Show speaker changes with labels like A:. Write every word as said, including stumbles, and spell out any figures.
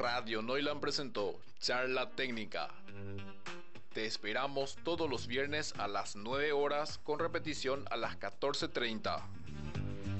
A: Radio Noilan presentó Charla Técnica. Te esperamos todos los viernes a las nueve horas con repetición a las catorce treinta.